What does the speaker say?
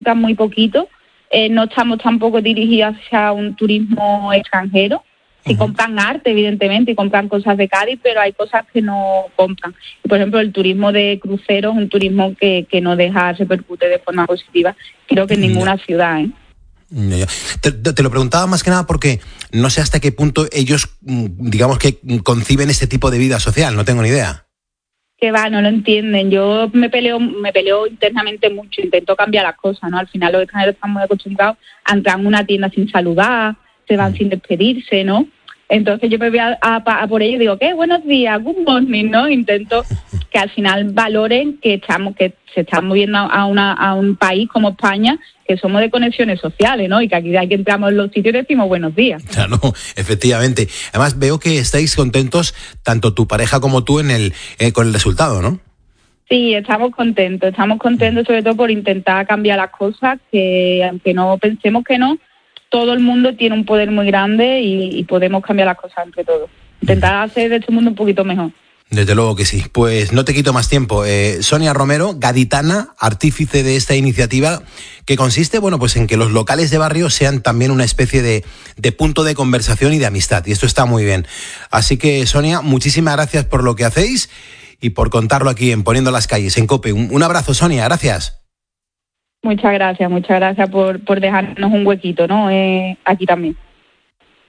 muy poquito. No estamos tampoco dirigidos hacia un turismo extranjero. Sí compran arte, evidentemente, y compran cosas de Cádiz, pero hay cosas que no compran. Y, por ejemplo, el turismo de cruceros es un turismo que no repercute de forma positiva, creo que en ninguna ciudad, ¿eh? Te lo preguntaba más que nada porque no sé hasta qué punto ellos, digamos que conciben este tipo de vida social, no tengo ni idea. Que va, no lo entienden. Yo me peleo internamente mucho, intento cambiar las cosas, ¿no? Al final los extranjeros están muy acostumbrados a entrar en una tienda sin saludar, se van sin despedirse, ¿no? Entonces yo me voy a por ello y digo, ¿qué? Buenos días, good morning, ¿no? Intento que al final valoren que se están moviendo a un país como España, que somos de conexiones sociales, ¿no? Y que aquí entramos en los sitios y decimos buenos días. Claro, efectivamente. Además veo que estáis contentos, tanto tu pareja como tú, con el resultado, ¿no? Sí, estamos contentos sobre todo por intentar cambiar las cosas, que aunque no pensemos que no, todo el mundo tiene un poder muy grande y podemos cambiar las cosas entre todos. Intentar hacer de este mundo un poquito mejor. Desde luego que sí. Pues no te quito más tiempo. Sonia Romero, gaditana, artífice de esta iniciativa, que consiste, bueno, pues en que los locales de barrio sean también una especie de punto de conversación y de amistad. Y esto está muy bien. Así que, Sonia, muchísimas gracias por lo que hacéis y por contarlo aquí en Poniendo las Calles, en COPE. Un abrazo, Sonia. Gracias. Muchas gracias por dejarnos un huequito, ¿no? Aquí también.